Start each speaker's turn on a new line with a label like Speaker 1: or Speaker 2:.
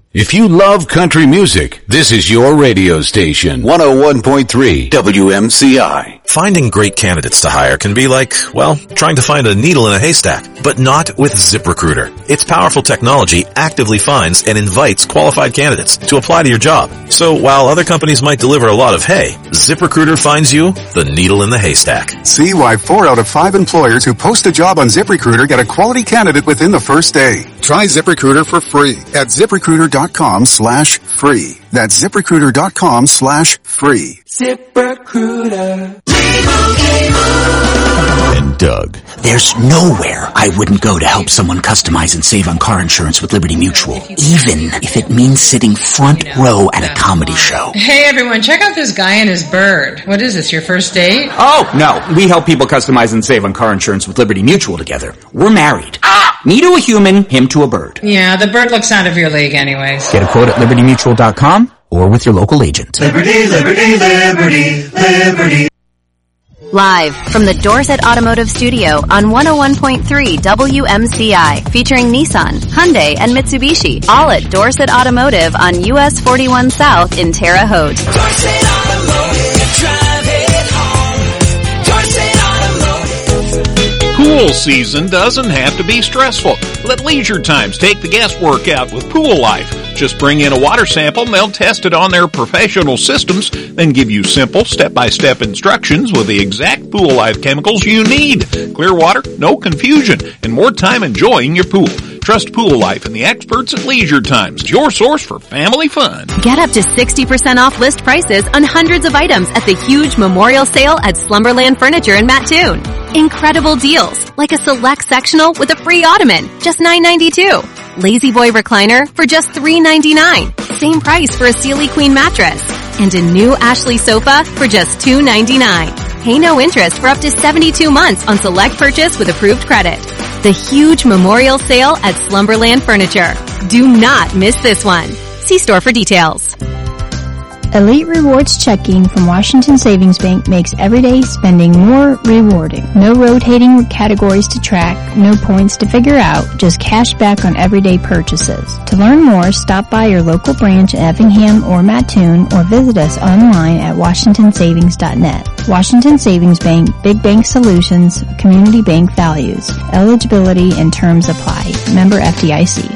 Speaker 1: If you love country music, this is your radio station. 101.3 WMCI.
Speaker 2: Finding great candidates to hire can be like, well, trying to find a needle in a haystack, but not with ZipRecruiter. Its powerful technology actively finds and invites qualified candidates to apply to your job. So while other companies might deliver a lot of hay, ZipRecruiter finds you the needle in the haystack.
Speaker 3: See why 4 out of 5 employers who post a job on ZipRecruiter get a quality candidate within the first day. Try ZipRecruiter for free at ZipRecruiter.com/free. That's ZipRecruiter.com/free.
Speaker 4: ZipRecruiter.
Speaker 1: And Doug.
Speaker 5: There's nowhere I wouldn't go to help someone customize and save on car insurance with Liberty Mutual, even if it means sitting front row at a comedy show.
Speaker 6: Hey everyone, check out this guy and his bird. What is this, your first date?
Speaker 5: Oh, no. We help people customize and save on car insurance with Liberty Mutual together. We're married. Me to a human, him to a bird.
Speaker 6: Yeah, the bird looks out of your league anyways.
Speaker 5: Get a quote at LibertyMutual.com or with your local agent.
Speaker 4: Liberty, liberty, liberty, liberty.
Speaker 7: Live from the Dorset Automotive Studio on 101.3 WMCI, featuring Nissan, Hyundai, and Mitsubishi, all at Dorset Automotive on US 41 South in Terre Haute.
Speaker 4: Dorset Automotive, drive it home. Dorset Automotive.
Speaker 8: Pool season doesn't have to be stressful. Let Leisure Times take the guesswork out with Pool Life. Just bring in a water sample and they'll test it on their professional systems, then give you simple step-by-step instructions with the exact Pool Life chemicals you need. Clear water, no confusion, and more time enjoying your pool. Trust Pool Life and the experts at Leisure Times, your source for family fun.
Speaker 7: Get up to 60% off list prices on hundreds of items at the huge memorial sale at Slumberland Furniture in Mattoon. Incredible deals, like a select sectional with a free ottoman, just $9.92. Lazy Boy recliner for just $3.99. Same price for a Sealy Queen mattress. And a new Ashley sofa for just $2.99. Pay no interest for up to 72 months on select purchase with approved credit. The huge memorial sale at Slumberland Furniture. Do not miss this one. See store for details.
Speaker 9: Elite Rewards checking from Washington Savings Bank makes everyday spending more rewarding. No rotating categories to track, no points to figure out, just cash back on everyday purchases. To learn more, stop by your local branch in Effingham or Mattoon or visit us online at washingtonsavings.net. Washington Savings Bank, Big Bank Solutions, Community Bank Values. Eligibility and terms apply. Member FDIC.